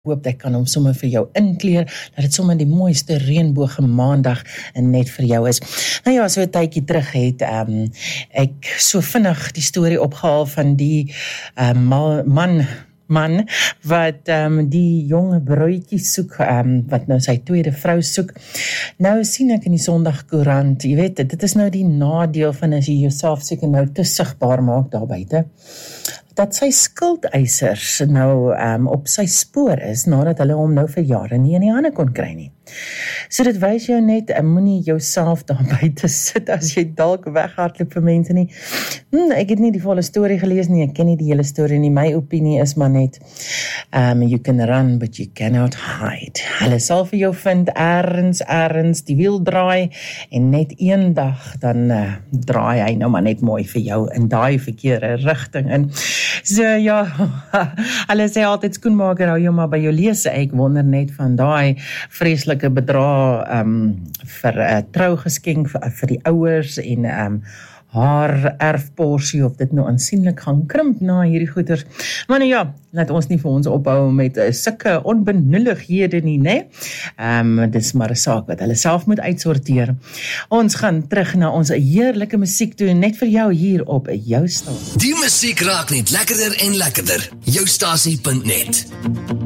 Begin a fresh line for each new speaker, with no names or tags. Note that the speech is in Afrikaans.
hoop ek kan hom sommer vir jou inkleer, dat dit sommer die mooiste reënboog maandag net vir jou is. Nou ja, so 'n tydjie terug het ek so vinnig die storie opgehaal van die man wat die jonge bruidjie soek, wat nou sy tweede vrou soek. Nou sien ek in die Sondagkoerant, jy weet, dit is nou die nadeel van as jy jouself seker nou te sigbaar maak daar buite, dat sy skuldeisers nou op sy spoor is, nadat hulle hom nou vir jare nie in die hande kon kry nie. So dit wys jou net, moenie jouself daar buite sit as jy dalk weghardloop vir mense nie. Ek het nie die volle storie gelees nie, ek ken nie die hele storie nie, my opinie is maar net, you can run, but you cannot hide. Hulle sal vir jou vind, ergens, die wiel draai, en net een dag, dan draai hy nou maar net mooi vir jou in daai verkeerde rigting in. So ja, hulle sê altyd, skoenmaker, hou jou maar by jou lese. Ek wonder net van daai vreeslike bedrag vir trougeskenk vir die ouers en haar erfporsie, of dit nou aansienlik gaan krimp na hierdie goeders. Maar nou ja, laat ons nie vir ons ophou met sulke onbenullighede nie, né? Dit is maar 'n saak wat hulle self moet uitsorteer. Ons gaan terug na ons heerlike musiek toe, net vir jou hier op jou stasie.
Die musiek raak net lekkerder en lekkerder. Joustasie.net